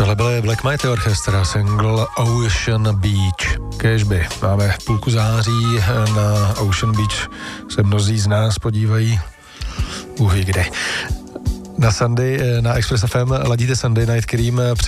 Tohle byl Black Mighty Orchestra, single Ocean Beach. Kéžby. Máme půlku září, na Ocean Beach se mnozí z nás podívají. Kde. Na Sunday, na Express FM ladíte Sunday Night, kterým